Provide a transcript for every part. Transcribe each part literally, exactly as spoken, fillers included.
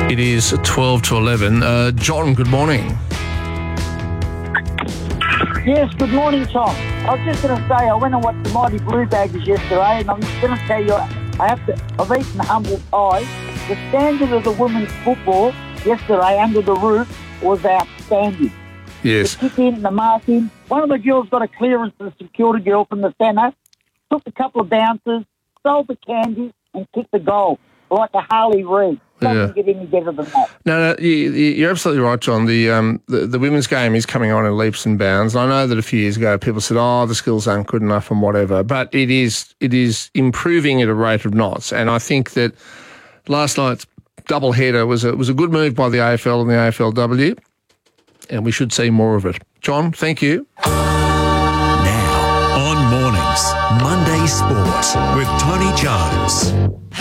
It is twelve to eleven. Uh, John, good morning. Yes, good morning, Tom. I was just going to say, I went and watched the Mighty Blue Badgers yesterday, and I'm just going to tell you, I have to, I've eaten humble pie. The standard of the women's football yesterday under the roof was outstanding. Yes. The kick in, the mark in. One of the girls got a clearance to the security girl from the centre, took a couple of bounces, sold the candy, and kicked the goal like a Harley Reid. Doesn't Yeah. get any better than that. No, no, you, you're absolutely right, John. The, um, the the women's game is coming on in leaps and bounds. I know that a few years ago people said, "Oh, the skills aren't good enough" and whatever, but it is it is improving at a rate of knots. And I think that last night's double header was a was a good move by the A F L and the A F L W, and we should see more of it. John, thank you. Now on Mornings, Monday Sport with Tony Jones.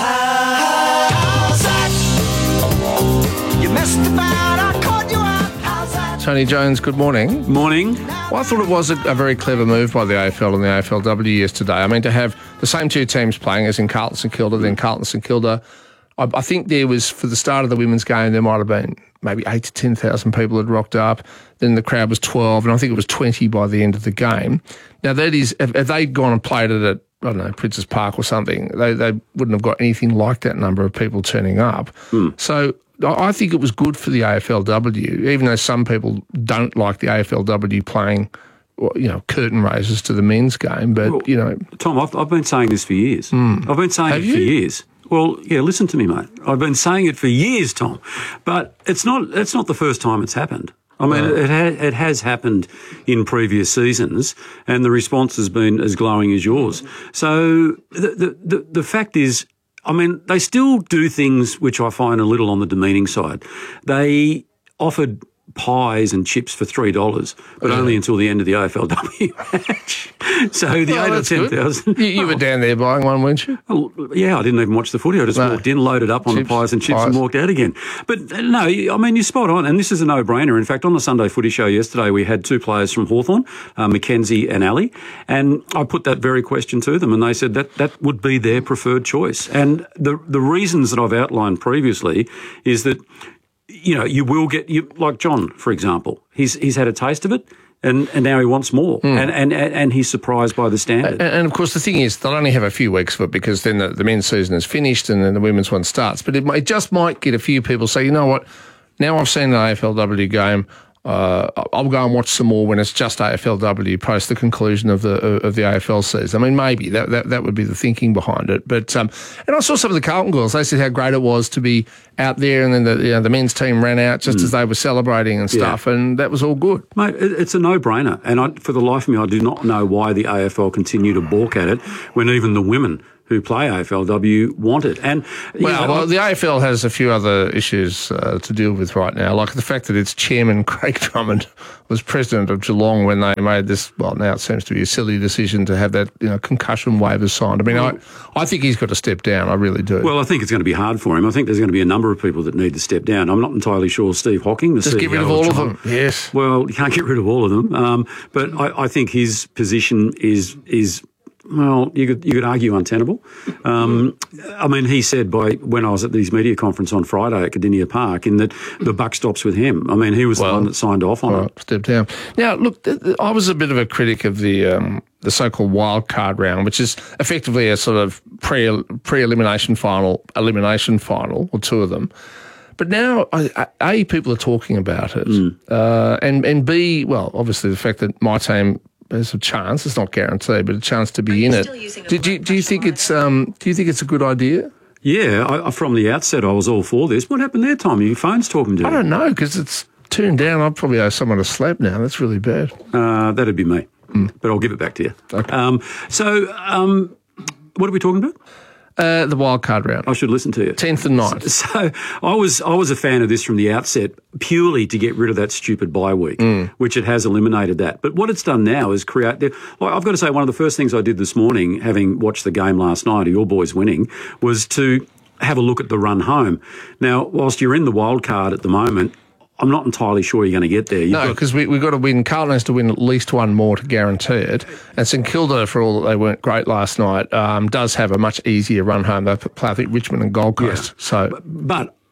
You messed about, I caught you out. How's that? Tony Jones, good morning. Morning. Well, I thought it was a, a very clever move by the A F L and the A F L W yesterday. I mean, to have the same two teams playing as in Carlton St Kilda, then Carlton St Kilda. I, I think there was, for the start of the women's game, there might have been maybe eight to ten thousand people had rocked up. Then the crowd was twelve, and I think it was twenty by the end of the game. Now, that is, if, if they'd gone and played it at, I don't know, Princes Park or something, they, they wouldn't have got anything like that number of people turning up. Mm. So I think it was good for the A F L W, even though some people don't like the A F L W playing, you know, curtain raisers to the men's game. But, Well, you know... Tom, I've, I've been saying this for years. Mm. I've been saying Have it you? for years. Well, yeah, listen to me, mate. I've been saying it for years, Tom. But it's not it's not the first time it's happened. I mean, No. it, ha- it has happened in previous seasons, and the response has been as glowing as yours. So the the, the, the fact is, I mean, they still do things which I find a little on the demeaning side. They offered pies and chips for three dollars, but Yeah. only until the end of the A F L W match. So the Well, eight or that's ten good. thousand. You, you were down there buying one, weren't you? Well, yeah, I didn't even watch the footy. I just No. walked in, loaded up on Chips, the pies and chips pies. and walked out again. But uh, no, I mean, you're spot on. And this is a no-brainer. In fact, on the Sunday footy show yesterday, we had two players from Hawthorn, uh, Mackenzie and Ali. And I put that very question to them, and they said that that would be their preferred choice. And the the reasons that I've outlined previously is that, you know, you will get, you, like John, for example, he's he's had a taste of it. And, and now he wants more, Mm. and, and and he's surprised by the standard. And, and of course, the thing is, they'll only have a few weeks of it because then the, the men's season is finished and then the women's one starts. But it, might, it just might get a few people say, you know what, now I've seen an A F L W game, uh, I'll go and watch some more when it's just A F L W post the conclusion of the of the A F L season. I mean, maybe that that, that would be the thinking behind it. But um, and I saw some of the Carlton girls. They said how great it was to be out there, and then the you know, the men's team ran out just mm. as they were celebrating and stuff, Yeah. and that was all good. Mate, it- it's a no-brainer. And I, for the life of me, I do not know why the A F L continue to balk at it when even the women who play A F L W want it. And you Well, know, well, the A F L has a few other issues uh, to deal with right now, like the fact that its chairman, Craig Drummond, was president of Geelong when they made this, well, now it seems to be a silly decision to have that, you know, concussion waiver signed. I mean, I, I think he's got to step down. I really do. well, I think it's going to be hard for him. I think there's going to be a number of people that need to step down. I'm not entirely sure Steve Hocking, the Just C E O get rid of all of Geelong- them. Yes. Well, you can't get rid of all of them. Um, but I, I think his position is is. Well, you could you could argue untenable. Um, I mean, he said by when I was at his media conference on Friday at Cardinia Park, in that the buck stops with him. I mean, he was Well, the one that signed off on All it. right, step down. Now, look, th- th- I was a bit of a critic of the um, the so-called wild card round, which is effectively a sort of pre pre elimination final, elimination final, or two of them. But now, I- I- A, people are talking about it, Mm. uh, and and B, well, obviously the fact that my team has a chance, it's not guaranteed, but a chance to be in it. Did you do you think it's um do you think it's a good idea? Yeah, I, I- from the outset, I was all for this. What happened there, Tom? Your phone's talking to you. I don't know, because it's turned down. I'd probably owe someone a slap now. That's really bad. Uh, that'd be me, but I'll give it back to you. Okay. Um, so, um, what are we talking about? Uh, the wild card round, I should listen to you. tenth and ninth. So I was I was a fan of this from the outset, purely to get rid of that stupid bye week, which it has eliminated that. But what it's done now is create. The, like, I've got to say, one of the first things I did this morning, having watched the game last night, of your boys winning, was to have a look at the run home. Now, whilst you're in the wild card at the moment, I'm not entirely sure you're going to get there. You've No, got- because we, we've got to win. Carlton has to win at least one more to guarantee it. And St Kilda, for all that they weren't great last night, um, does have a much easier run home. They play, I think, Richmond and Gold Coast. So, But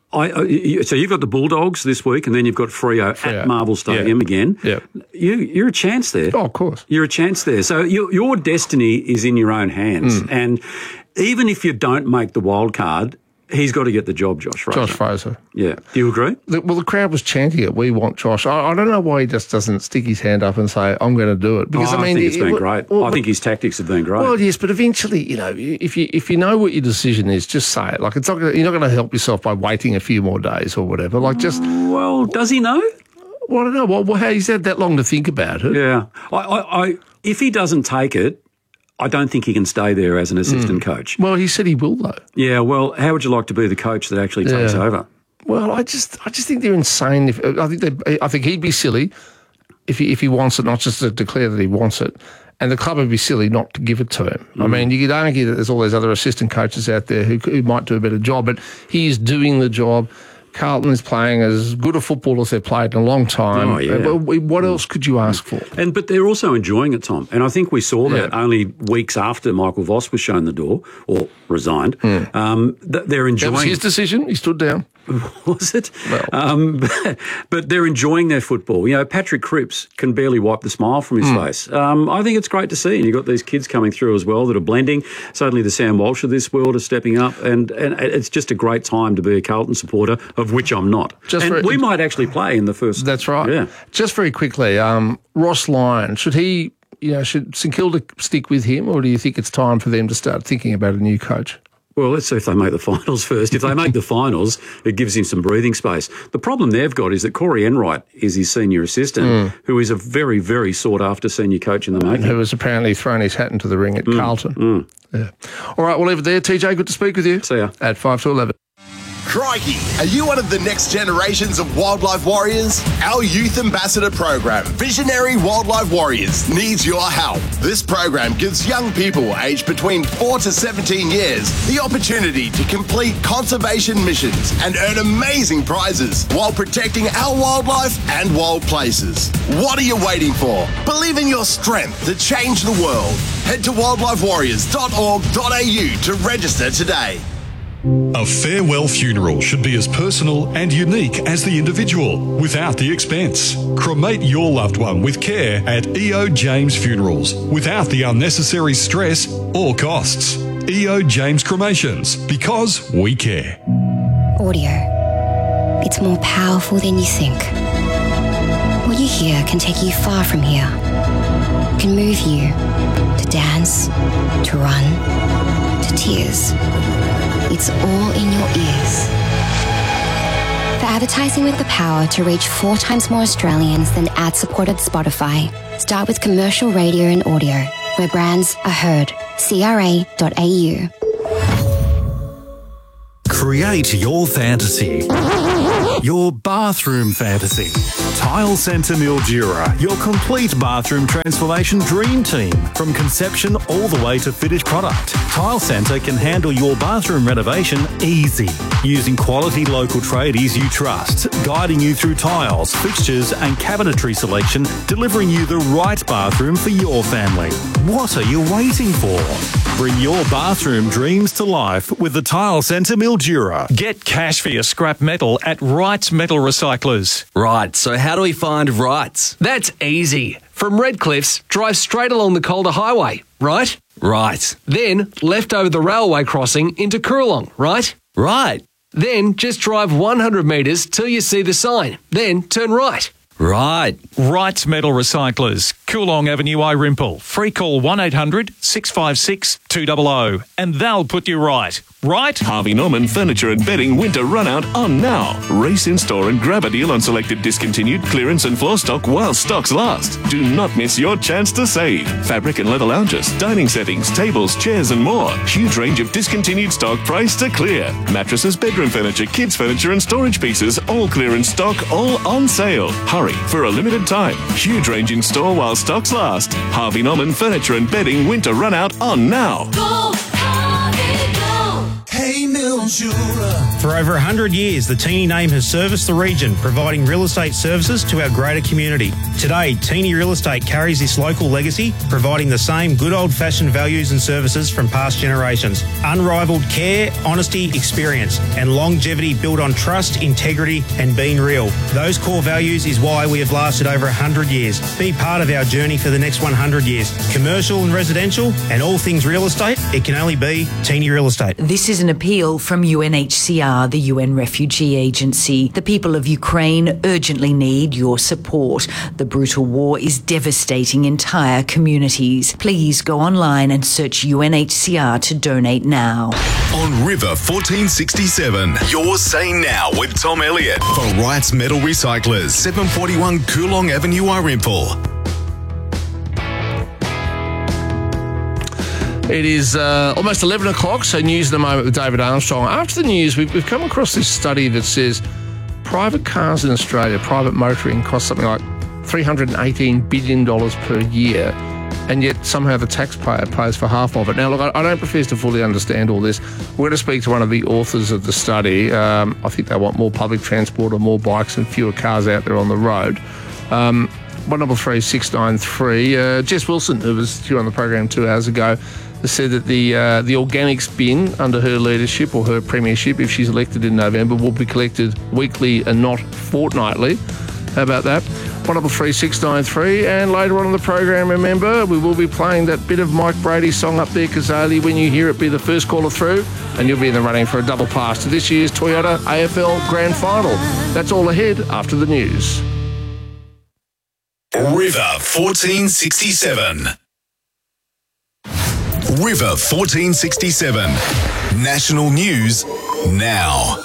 I, uh, you, so you've got the Bulldogs this week, and then you've got Freo, Freo. at Marvel Stadium Yeah. again. Yeah. You, you're a chance there. Oh, of course. You're a chance there. So you, your destiny is in your own hands. Mm. And even if you don't make the wild card, he's got to get the job, Josh Fraser. Josh Fraser. Yeah. Do you agree? The, well, the crowd was chanting it. We want Josh. I, I don't know why he just doesn't stick his hand up and say, I'm going to do it. Because, Oh, I mean, think it's it- been it- great. well, I think his tactics have been great. Well, yes, but eventually, you know, if you if you know what your decision is, just say it. Like, it's not gonna, you're not going to help yourself by waiting a few more days or whatever. Like, just, well, does he know? well, I don't know. Well, well, how he's had that long to think about it. Yeah. I, I, I, if he doesn't take it, I don't think he can stay there as an assistant coach. Well, he said he will, though. Yeah, well, how would you like to be the coach that actually takes Yeah. over? Well, I just, I just think they're insane. If I think they, I think he'd be silly if he if he wants it, not just to declare that he wants it, and the club would be silly not to give it to him. I mean, you could argue that there's all these other assistant coaches out there who, who might do a better job, but he is doing the job. Carlton is playing as good a football as they've played in a long time. Oh, yeah. Uh, well, What else could you ask for? And but they're also enjoying it, Tom. And I think we saw that Yeah. only weeks after Michael Voss was shown the door or resigned. Um, th- they're That enjoying. was his decision. He stood down. Was it? Well. Um, but they're enjoying their football. You know, Patrick Cripps can barely wipe the smile from his face. Um, I think it's great to see. And you've got these kids coming through as well that are blending. Suddenly the Sam Walsh of this world are stepping up. And, and it's just a great time to be a Carlton supporter, of which I'm not. Just and for- we might actually play in the first. That's right. Yeah. Just very quickly, um, Ross Lyon, should he, you know, should St Kilda stick with him, or do you think it's time for them to start thinking about a new coach? Well, let's see if they make the finals first. If they make the finals, it gives him some breathing space. The problem they've got is that Corey Enright is his senior assistant, who is a very, very sought-after senior coach in the making. Who has apparently thrown his hat into the ring at Carlton. Yeah. All right, we'll leave it there. T J, good to speak with you. See ya. At five to eleven. Crikey, are you one of the next generations of wildlife warriors? Our youth ambassador program, Visionary Wildlife Warriors, needs your help. This program gives young people aged between four to seventeen years the opportunity to complete conservation missions and earn amazing prizes while protecting our wildlife and wild places. What are you waiting for? Believe in your strength to change the world. Head to wildlife warriors dot org dot a u to register today. A farewell funeral should be as personal and unique as the individual, without the expense. Cremate your loved one with care at E O James Funerals, without the unnecessary stress or costs. E O James Cremations, because we care. Audio. It's more powerful than you think. What you hear can take you far from here. Can move you to dance, to run, to tears. It's all in your ears. For advertising with the power to reach four times more Australians than ad-supported Spotify, start with commercial radio and audio, where brands are heard. C R A dot A U. Create your fantasy. Your bathroom fantasy. Tile Centre Mildura, your complete bathroom transformation dream team. From conception all the way to finished product, Tile Centre can handle your bathroom renovation easy. Using quality local tradies you trust, guiding you through tiles, fixtures and cabinetry selection, delivering you the right bathroom for your family. What are you waiting for? Bring your bathroom dreams to life with the Tile Centre Mildura. Get cash for your scrap metal at Wrights Metal Recyclers. Right, so how do we find Wrights? That's easy. From Redcliffs, drive straight along the Calder Highway, right? Right. Then left over the railway crossing into Coorong, right? Right. Then just drive one hundred metres till you see the sign. Then turn right. Right. Wrights Metal Recyclers, Coolong Avenue, Irimple. Free call one eight hundred six five six two hundred and they'll put you right. Right? Harvey Norman Furniture and Bedding Winter Runout on now. Race in store and grab a deal on selected discontinued clearance and floor stock while stocks last. Do not miss your chance to save. Fabric and leather lounges, dining settings, tables, chairs and more. Huge range of discontinued stock priced to clear. Mattresses, bedroom furniture, kids furniture and storage pieces, all clearance stock, all on sale. Hurry for a limited time. Huge range in store while stocks last. Harvey Norman Furniture and Bedding Winter Runout on now. Go, Harvey, go. Hey Hey Mildura. For over one hundred years, the Teeny name has serviced the region, providing real estate services to our greater community. Today, Teeny Real Estate carries this local legacy, providing the same good old-fashioned values and services from past generations. Unrivaled care, honesty, experience, and longevity built on trust, integrity, and being real. Those core values is why we have lasted over one hundred years. Be part of our journey for the next one hundred years. Commercial and residential, and all things real estate, it can only be Teeny Real Estate. This is an appeal from U N H C R, the U N Refugee Agency. The people of Ukraine urgently need your support. The brutal war is devastating entire communities. Please go online and search U N H C R to donate now. On River fourteen sixty-seven, Your Say Now with Tom Elliott for Wrights Metal Recyclers, seven forty-one Coolong Avenue, Irimple. It is uh, almost eleven o'clock, so news in a moment with David Armstrong. After the news, we've, we've come across this study that says private cars in Australia, private motoring, costs something like three hundred eighteen billion dollars per year, and yet somehow the taxpayer pays for half of it. Now, look, I, I don't profess to fully understand all this. We're going to speak to one of the authors of the study. Um, I think they want more public transport or more bikes and fewer cars out there on the road. Um, one double three six nine three. Uh, Jess Wilson, who was here on the program two hours ago, said that the uh, the organics bin under her leadership or her premiership, if she's elected in November, will be collected weekly and not fortnightly. How about that? one double three six nine three. And later on in the program, remember, we will be playing that bit of Mike Brady's song up there, Kazali. When you hear it, be the first caller through, and you'll be in the running for a double pass to this year's Toyota A F L Grand Final. That's all ahead after the news. River fourteen sixty-seven. River fourteen sixty-seven. National news now.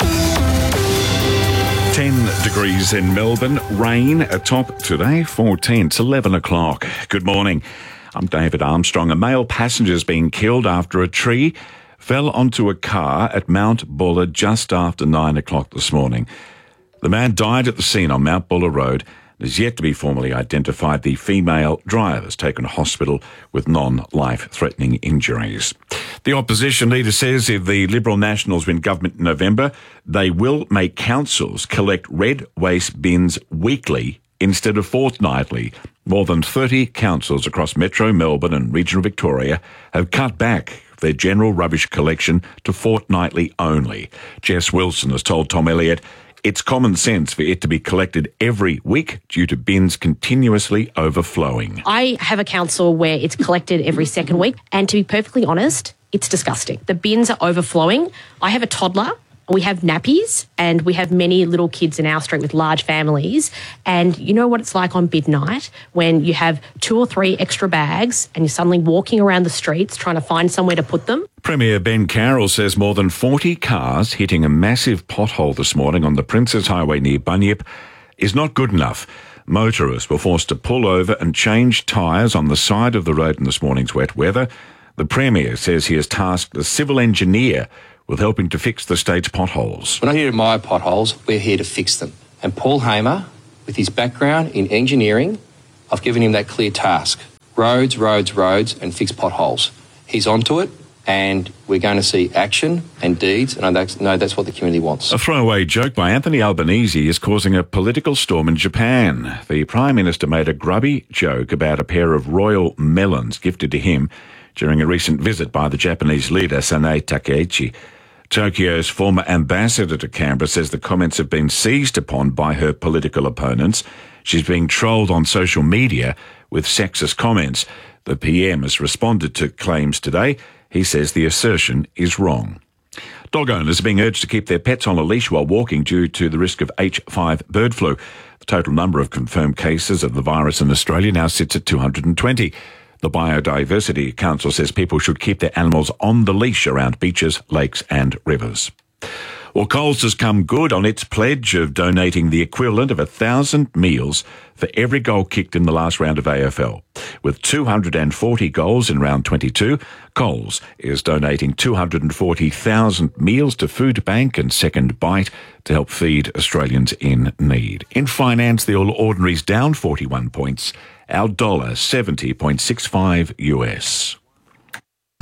ten degrees in Melbourne, rain atop today, fourteen. It's eleven o'clock. Good morning. I'm David Armstrong. A male passenger is being killed after a tree fell onto a car at Mount Buller just after nine o'clock this morning. The man died at the scene on Mount Buller Road. Is yet to be formally identified. The female driver is taken to hospital with non-life-threatening injuries. The opposition leader says if the Liberal Nationals win government in November, they will make councils collect red waste bins weekly instead of fortnightly. More than thirty councils across Metro Melbourne and regional Victoria have cut back their general rubbish collection to fortnightly only. Jess Wilson has told Tom Elliott it's common sense for it to be collected every week due to bins continuously overflowing. I have a council where it's collected every second week, and to be perfectly honest, it's disgusting. The bins are overflowing. I have a toddler. We have nappies, and we have many little kids in our street with large families. And you know what it's like on midnight when you have two or three extra bags and you're suddenly walking around the streets trying to find somewhere to put them. Premier Ben Carroll says more than forty cars hitting a massive pothole this morning on the Princes Highway near Bunyip is not good enough. Motorists were forced to pull over and change tyres on the side of the road in this morning's wet weather. The Premier says he has tasked a civil engineer with helping to fix the state's potholes. We're not here to admire potholes, we're here to fix them. And Paul Hamer, with his background in engineering, I've given him that clear task. Roads, roads, roads, and fix potholes. He's onto it, and we're going to see action and deeds, and I know that's what the community wants. A throwaway joke by Anthony Albanese is causing a political storm in Japan. The Prime Minister made a grubby joke about a pair of royal melons gifted to him during a recent visit by the Japanese leader Sanae Takeichi. Tokyo's former ambassador to Canberra says the comments have been seized upon by her political opponents. She's being trolled on social media with sexist comments. The P M has responded to claims today. He says the assertion is wrong. Dog owners are being urged to keep their pets on a leash while walking due to the risk of H five bird flu. The total number of confirmed cases of the virus in Australia now sits at two hundred twenty. The Biodiversity Council says people should keep their animals on the leash around beaches, lakes and rivers. Well, Coles has come good on its pledge of donating the equivalent of a thousand meals for every goal kicked in the last round of A F L. With two hundred forty goals in round twenty-two, Coles is donating two hundred forty thousand meals to Food Bank and Second Bite to help feed Australians in need. In finance, the All Ordinary's down forty-one points, our dollar seventy point six five U S.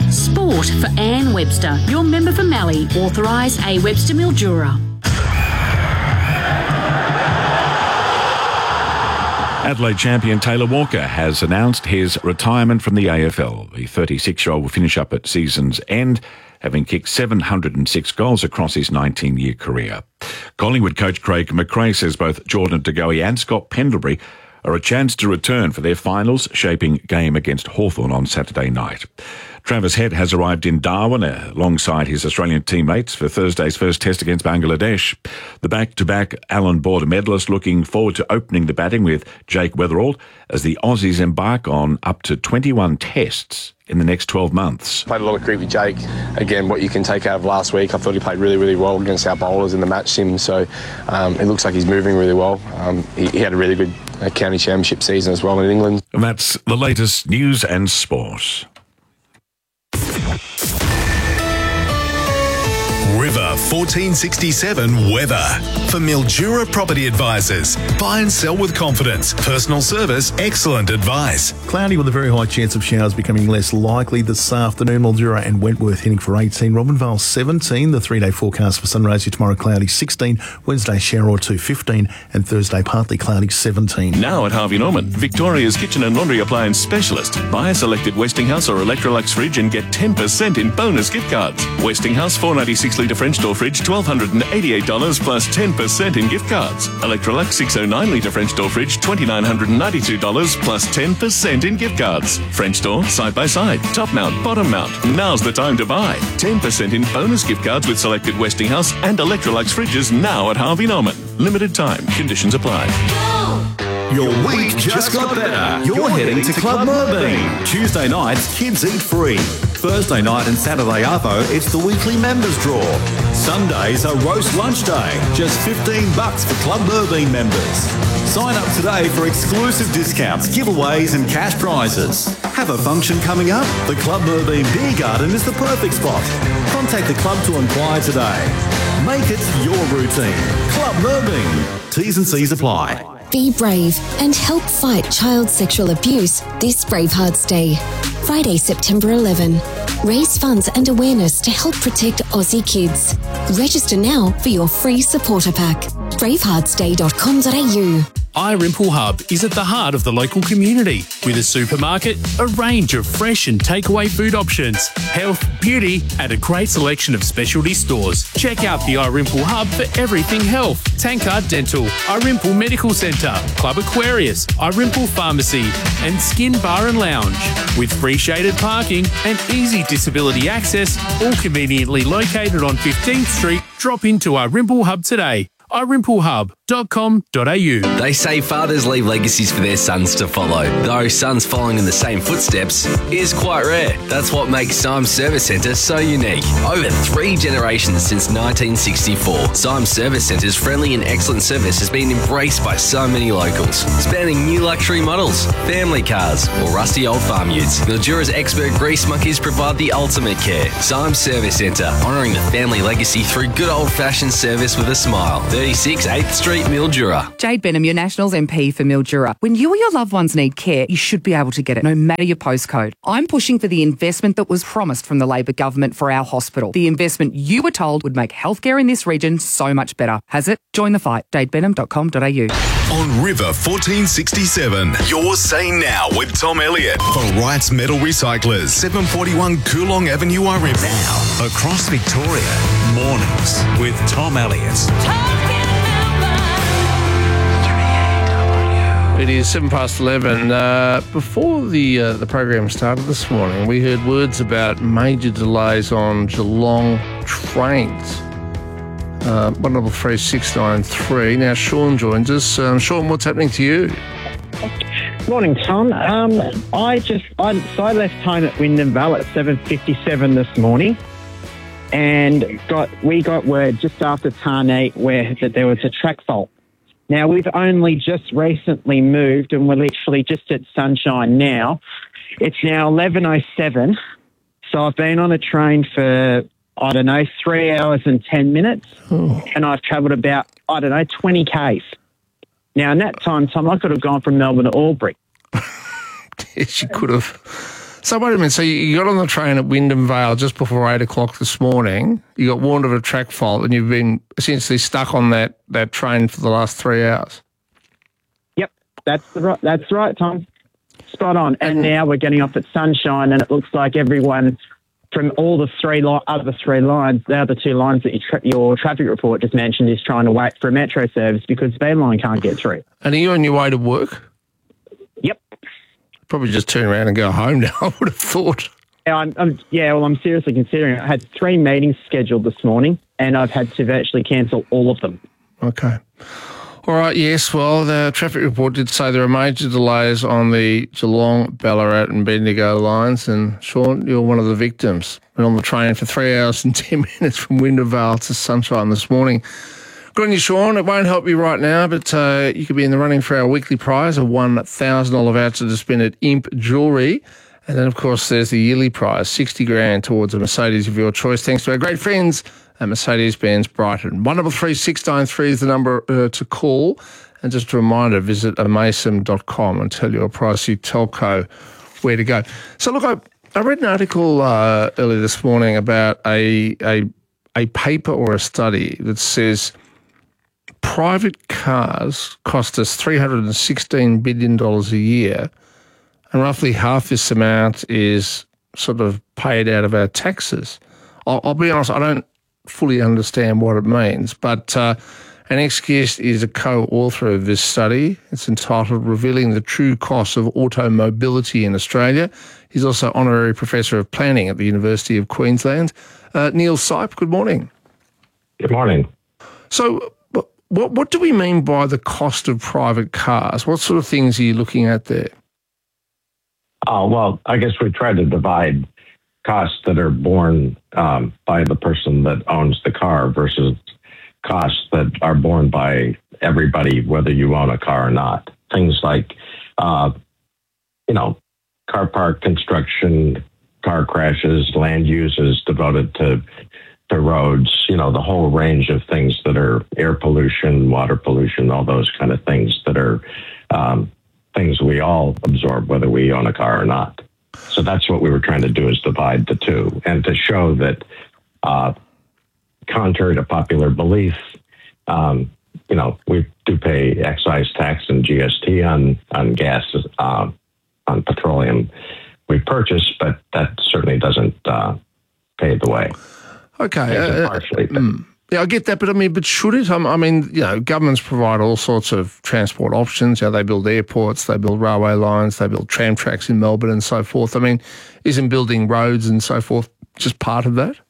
Sport for Anne Webster, your member for Mallee, authorised A Webster Mildura. Adelaide champion Taylor Walker has announced his retirement from the A F L. The thirty-six-year-old will finish up at season's end, having kicked seven hundred six goals across his nineteen-year career. Collingwood coach Craig McRae says both Jordan De Goey and Scott Pendlebury are a chance to return for their finals shaping game against Hawthorn on Saturday night. Travis Head has arrived in Darwin alongside his Australian teammates for Thursday's first test against Bangladesh. The back-to-back Allan Border medalist looking forward to opening the batting with Jake Weatherald as the Aussies embark on up to twenty-one tests in the next twelve months. Played a lot of cricket with Jake. Again, what you can take out of last week, I thought he played really, really well against our bowlers in the match sim, so um, it looks like he's moving really well. Um, he, he had a really good uh, county championship season as well in England. And that's the latest news and sport. River fourteen sixty-seven weather. For Mildura Property Advisors. Buy and sell with confidence. Personal service, excellent advice. Cloudy with a very high chance of showers becoming less likely this afternoon. Mildura and Wentworth heading for eighteen. Robinvale seventeen. The three-day forecast for sunrise here tomorrow cloudy sixteen. Wednesday shower or two fifteen. And Thursday partly cloudy seventeen. Now at Harvey Norman, Victoria's kitchen and laundry appliance specialist. Buy a selected Westinghouse or Electrolux fridge and get ten percent in bonus gift cards. Westinghouse four ninety-six litre French door fridge, one thousand two hundred eighty-eight dollars plus ten percent in gift cards. Electrolux six oh nine litre French door fridge, two thousand nine hundred ninety-two dollars plus ten percent in gift cards. French door, side by side, top mount, bottom mount. Now's the time to buy. ten percent in bonus gift cards with selected Westinghouse and Electrolux fridges now at Harvey Norman. Limited time. Conditions apply. Your week just got better. You're heading to Club Merbein. Tuesday nights, kids eat free. Thursday night and Saturday arvo, it's the weekly members draw. Sundays are roast lunch day. Just fifteen bucks for Club Merbein members. Sign up today for exclusive discounts, giveaways and cash prizes. Have a function coming up? The Club Merbein Beer Garden is the perfect spot. Contact the club to inquire today. Make it your routine. Club Merbein. T's and C's apply. Be brave and help fight child sexual abuse this Bravehearts Day. Friday, September eleventh. Raise funds and awareness to help protect Aussie kids. Register now for your free supporter pack. bravehearts day dot com dot a u. iRimple Hub is at the heart of the local community with a supermarket, a range of fresh and takeaway food options, health, beauty and a great selection of specialty stores. Check out the iRimple Hub for everything health. Tankard Dental, iRimple Medical Centre, Club Aquarius, iRimple Pharmacy and Skin Bar and Lounge. With free shaded parking and easy disability access, all conveniently located on fifteenth Street, drop into iRimple Hub today. i rimple hub dot com dot a u. They say fathers leave legacies for their sons to follow, though sons following in the same footsteps is quite rare. That's what makes Symes Service Centre so unique. Over three generations since nineteen sixty-four, Symes Service Centre's friendly and excellent service has been embraced by so many locals, spanning new luxury models, family cars, or rusty old farm utes. Mildura's expert grease monkeys provide the ultimate care. Symes Service Centre, honouring the family legacy through good old-fashioned service with a smile. thirty-six eighth Street, Mildura. Jade Benham, your Nationals M P for Mildura. When you or your loved ones need care, you should be able to get it, no matter your postcode. I'm pushing for the investment that was promised from the Labor government for our hospital. The investment you were told would make healthcare in this region so much better. Has it? Join the fight. jade benham dot com dot a u. On River fourteen sixty-seven, Your Say Now with Tom Elliott for Wrights Metal Recyclers, seven forty-one Coolong Avenue, Irimple. Now, across Victoria, mornings with Tom Elliott. It is seven past eleven. Uh, before the uh, the program started this morning, we heard words about major delays on Geelong trains. Uh, one double three six nine three. Now Sean joins us. Um, Sean, what's happening to you? Morning, Tom. Um, I just I, so I left home at Wyndham Vale at seven fifty-seven this morning, and got we got word just after Tarneit where that there was a track fault. Now, we've only just recently moved and we're literally just at Sunshine now. It's now eleven oh seven, so I've been on a train for, I don't know, three hours and ten minutes, oh. and I've travelled about, I don't know, twenty kays. Now, in that time, Tom, I could have gone from Melbourne to Albury. Yes, you could have. So wait a minute. So you got on the train at Wyndham Vale just before eight o'clock this morning. You got warned of a track fault, and you've been essentially stuck on that, that train for the last three hours. Yep, that's the right. That's right, Tom. Spot on. And now we're getting off at Sunshine, and it looks like everyone from all the three li- other three lines, the other two lines that you tra- your traffic report just mentioned, is trying to wait for a metro service because their line can't get through. And are you on your way to work? Yep. Probably just turn around and go home now, I would have thought. Yeah, I'm, I'm, yeah, well, I'm seriously considering it. I had three meetings scheduled this morning, and I've had to virtually cancel all of them. Okay. All right, yes, well, the traffic report did say there are major delays on the Geelong, Ballarat and Bendigo lines, and Sean, you're one of the victims. Been on the train for three hours and ten minutes from Wyndham Vale to Sunshine this morning. Good on you, Sean. It won't help you right now, but uh, you could be in the running for our weekly prize, a one thousand dollars voucher to spin at Imp Jewellery. And then, of course, there's the yearly prize, sixty grand towards a Mercedes of your choice, thanks to our great friends at Mercedes-Benz Brighton. one double three six nine three is the number uh, to call. And just a reminder, visit amasim dot com and tell your pricey telco where to go. So, look, I, I read an article uh, earlier this morning about a, a a paper or a study that says private cars cost us three hundred sixteen billion dollars a year, and roughly half this amount is sort of paid out of our taxes. I'll, I'll be honest, I don't fully understand what it means, but uh, an ex-guest is a co-author of this study. It's entitled Revealing the True Costs of Automobility in Australia. He's also Honorary Professor of Planning at the University of Queensland. Uh, Neil Sipe, good morning. Good morning. So what, what do we mean by the cost of private cars? What sort of things are you looking at there? Oh, well, I guess we try to divide costs that are borne um, by the person that owns the car versus costs that are borne by everybody, whether you own a car or not. Things like, uh, you know, car park construction, car crashes, land uses devoted to the roads, you know, the whole range of things that are air pollution, water pollution, all those kind of things that are um, things we all absorb, whether we own a car or not. So that's what we were trying to do, is divide the two and to show that, uh, contrary to popular belief, um, you know, we do pay excise tax and G S T on, on gas, uh, on petroleum we purchase, but that certainly doesn't uh, pave the way. Okay. Uh, partially, but. Mm. Yeah, I get that, but I mean, but should it? I mean, you know, governments provide all sorts of transport options. You know, they build airports, they build railway lines, they build tram tracks in Melbourne and so forth. I mean, isn't building roads and so forth just part of that?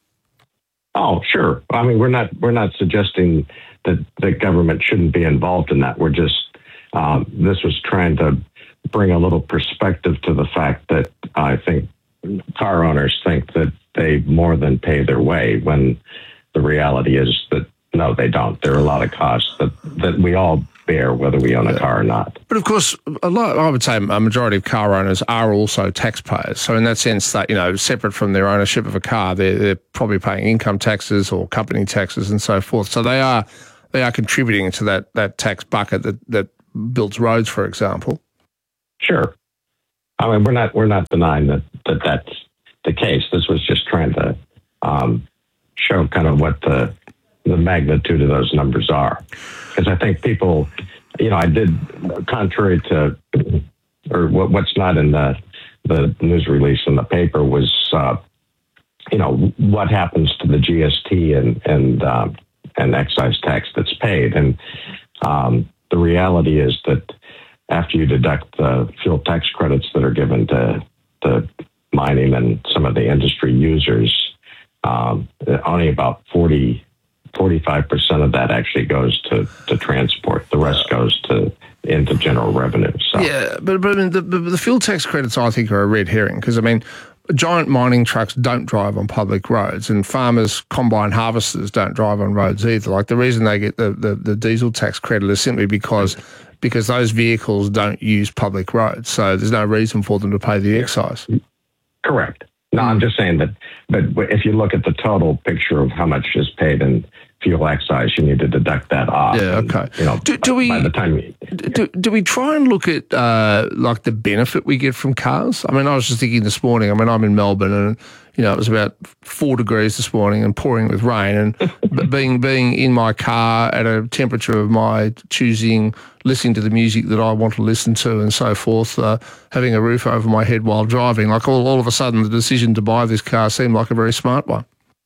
Oh, sure. I mean, we're not we're not suggesting that the government shouldn't be involved in that. We're just um, this was trying to bring a little perspective to the fact that I think car owners think that they more than pay their way, when the reality is that, no, they don't. There are a lot of costs that, that we all bear, whether we own a car or not. But of course, a lot, I would say a majority of car owners are also taxpayers. So in that sense, that, you know, separate from their ownership of a car, they're, they're probably paying income taxes or company taxes and so forth. So they are they are contributing to that, that tax bucket that, that builds roads, for example. Sure. I mean, we're not we're not denying that, that that's the case. This was just trying to um, show kind of what the the magnitude of those numbers are. Because I think people, you know, I did, contrary to, or what, what's not in the, the news release in the paper was, uh, you know, what happens to the G S T and, and, uh, and excise tax that's paid. And um, the reality is that after you deduct the fuel tax credits that are given to the mining and some of the industry users, um, only about forty, forty-five percent of that actually goes to, to transport. The rest goes to into general revenue. So. Yeah, but, but I mean, the, the, the fuel tax credits, I think, are a red herring, because, I mean, giant mining trucks don't drive on public roads, and farmers' combine harvesters don't drive on roads either. Like, the reason they get the, the, the diesel tax credit is simply because because those vehicles don't use public roads, so there's no reason for them to pay the excise. Correct. No, I'm just saying that, but if you look at the total picture of how much is paid in fuel excise, you need to deduct that off. Yeah, okay. And, you know, do, do we, by the time you, Do, do we try and look at uh, like the benefit we get from cars? I mean, I was just thinking this morning. I mean, I'm in Melbourne, and you know it was about four degrees this morning and pouring with rain, and being being in my car at a temperature of my choosing, listening to the music that I want to listen to, and so forth, uh, having a roof over my head while driving. Like all, all of a sudden, the decision to buy this car seemed like a very smart one.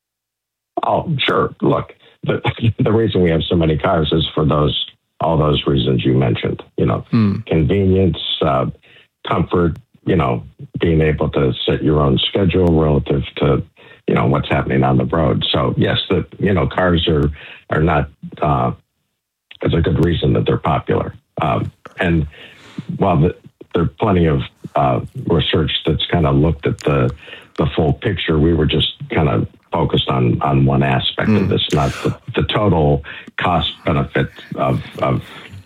Oh, sure. Look, the the reason we have so many cars is for those. All those reasons you mentioned, you know, hmm. convenience, uh, comfort, you know, being able to set your own schedule relative to, you know, what's happening on the road. So yes, the, you know, cars are, are not, uh, it's a good reason that they're popular. Um, and while the, there are plenty of, uh, research that's kind of looked at the, the full picture, we were just kind of focused on, on one aspect mm. of this, not the, the total cost benefit of, of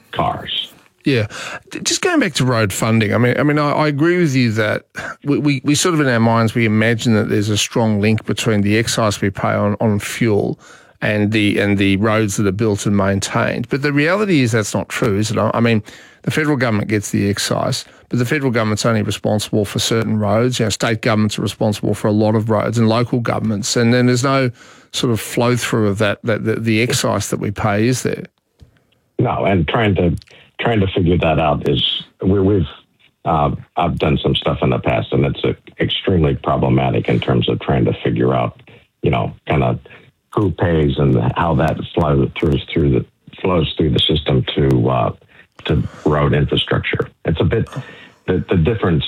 cars. Yeah. Just going back to road funding, I mean, I mean, I, I agree with you that we, we, we sort of in our minds, we imagine that there's a strong link between the excise we pay on, on fuel and the and the roads that are built and maintained. But the reality is that's not true, is it? I mean, the federal government gets the excise, but the federal government's only responsible for certain roads. You know, state governments are responsible for a lot of roads, and local governments. And then there's no sort of flow through of that, that the, the excise that we pay, is there? No, and trying to trying to figure that out is we, we've uh, I've done some stuff in the past, and it's uh, extremely problematic in terms of trying to figure out, you know, kind of who pays and how that flows through through the flows through the system to uh, to road infrastructure. It's a bit the, the difference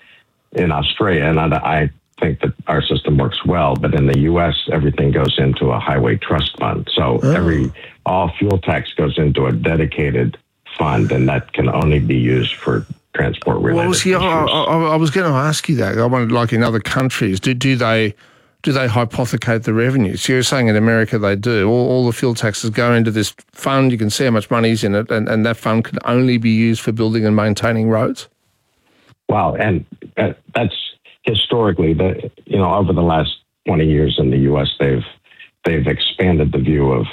in Australia, and I, I think that our system works well, but in the U S, everything goes into a highway trust fund. So oh. every all fuel tax goes into a dedicated fund, and that can only be used for transport related. Well, see, I, I, I was going to ask you that. I wanted, like in other countries, do do they do they hypothecate the revenues? So you're saying in America they do. All, all the fuel taxes go into this fund. You can see how much money's in it, and, and that fund can only be used for building and maintaining roads. Wow, and uh, that's historically the you know over the last twenty years in the U S they've they've expanded the view of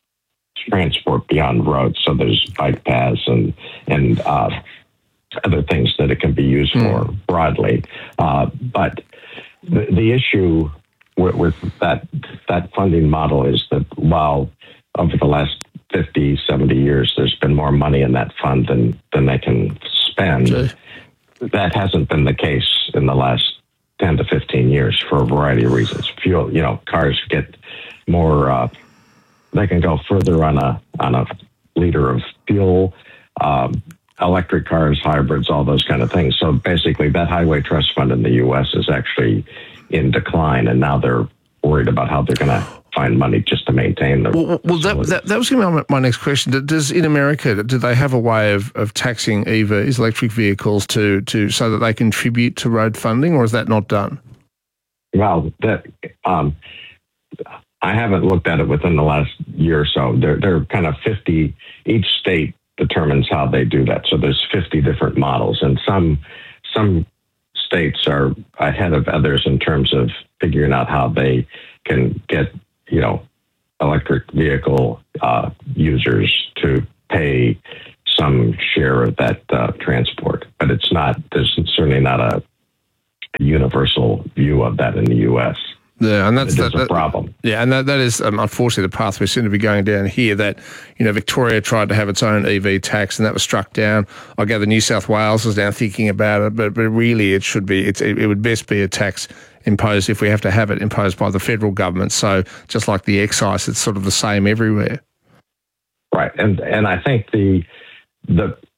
transport beyond roads. So there's bike paths and and uh, other things that it can be used mm. for broadly. Uh, but the, the issue with, with that that funding model is that while over the last fifty, seventy years there's been more money in that fund than than they can spend, okay. that hasn't been the case in the last ten to fifteen years for a variety of reasons. Fuel, you know, cars get more. Uh, they can go further on a on a liter of fuel. Um, electric cars, hybrids, all those kind of things. So basically, that highway trust fund in the U S is actually in decline, and now they're worried about how they're going to find money just to maintain the. Well, well that, that that was going to be my next question. Does in America do they have a way of, of taxing E Vs, electric vehicles, to to so that they contribute to road funding, or is that not done? Well, that um, I haven't looked at it within the last year or so. They're they're kind of fifty. Each state determines how they do that. So there's fifty different models, and some some states are ahead of others in terms of figuring out how they can get, you know, electric vehicle uh, users to pay some share of that uh, transport. But it's not, there's certainly not a, a universal view of that in the U S. Yeah, and that's that, that, a problem. Yeah, and that, that is um, unfortunately the path we seem to be going down here. That, you know, Victoria tried to have its own E V tax, and that was struck down. I gather New South Wales is now thinking about it, but but really it should be. It's, it, it would best be a tax imposed, if we have to have it, imposed by the federal government. So just like the excise, it's sort of the same everywhere. Right, and and I think the the